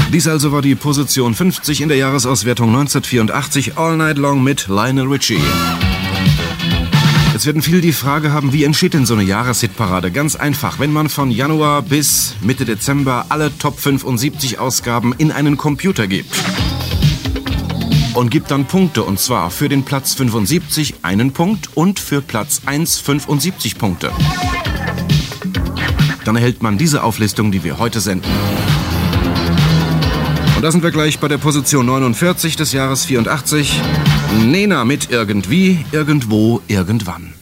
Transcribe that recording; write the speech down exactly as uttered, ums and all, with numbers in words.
Dies also war die Position fünfzig in der Jahresauswertung neunzehnhundertvierundachtzig, All Night Long mit Lionel Richie. Jetzt werden viele die Frage haben, wie entsteht denn so eine Jahreshitparade? Ganz einfach, wenn man von Januar bis Mitte Dezember alle Top fünfundsiebzig Ausgaben in einen Computer gibt. Und gibt dann Punkte, und zwar für den Platz fünfundsiebzig einen Punkt und für Platz eins fünfundsiebzig Punkte. Dann erhält man diese Auflistung, die wir heute senden. Und da sind wir gleich bei der Position neunundvierzig des Jahres vierundachtzig. Nena mit Irgendwie, Irgendwo, Irgendwann.